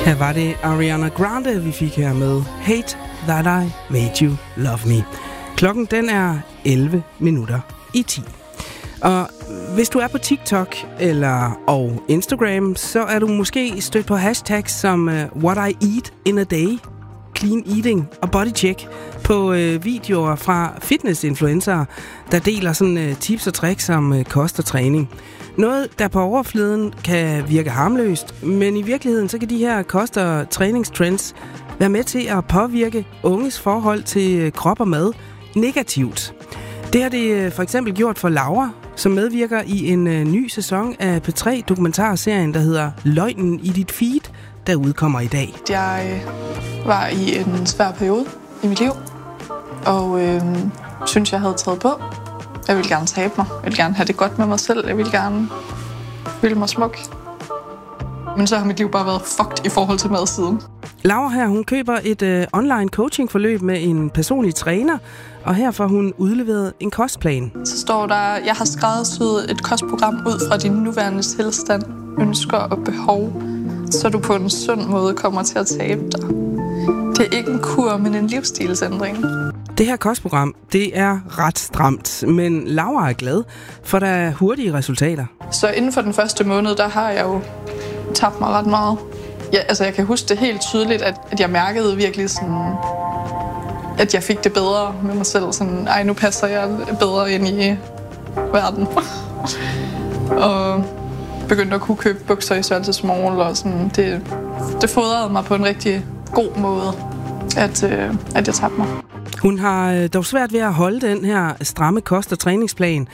Her var det Ariana Grande, vi fik her med Hate That I Made You Love Me. Klokken den er 11 minutter i 10. Og hvis du er på TikTok og Instagram, så er du måske stødt på hashtags som What I Eat in a Day, Clean Eating og Bodycheck på videoer fra fitnessinfluencere, der deler sådan tips og tricks om kost og træning. Noget, der på overfladen kan virke harmløst, men i virkeligheden så kan de her kost- og træningstrends være med til at påvirke unges forhold til krop og mad negativt. Det har det for eksempel gjort for Laura, som medvirker i en ny sæson af P3-dokumentarserien, der hedder Løgnen i dit feed, der udkommer i dag. Jeg var i en svær periode i mit liv, og synes, jeg havde taget på. Jeg ville gerne tabe mig. Jeg ville gerne have det godt med mig selv. Jeg ville gerne føle mig smuk. Men så har mit liv bare været fucked i forhold til mad siden. Laura her, hun køber et online coachingforløb med en personlig træner, og her får hun udleveret en kostplan. Så står der, jeg har skræddersyet et kostprogram ud fra din nuværende tilstand, ønsker og behov, så du på en sund måde kommer til at tabe dig. Det er ikke en kur, men en livsstilsændring. Det her kostprogram, det er ret stramt, men Laura er glad, for der er hurtige resultater. Så inden for den første måned, der har jeg jo tabt mig ret meget. Jeg kan huske det helt tydeligt, at jeg mærkede virkelig sådan, at jeg fik det bedre med mig selv. Sådan, nu passer jeg bedre ind i verden. Og begyndte at kunne købe bukser i størrelse small, og sådan, det fodrede mig på en rigtig god måde, at jeg tabte mig. Hun har dog svært ved at holde den her stramme kost- og træningsplan,